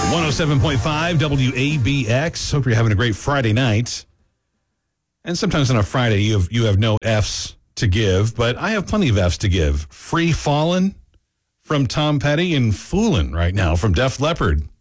107.5 WABX. Hope you're having a great Friday night. And sometimes on a Friday, you have no F's to give, but I have plenty of F's to give. Free Fallin' from Tom Petty and Foolin' right now from Def Leppard.